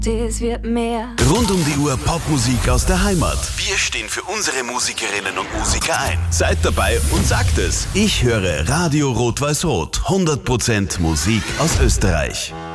Es wird mehr. Rund um die Uhr Popmusik aus der Heimat. Wir stehen für unsere Musikerinnen und Musiker ein. Seid dabei und sagt es. Ich höre Radio Rot-Weiß-Rot. 100% Musik aus Österreich.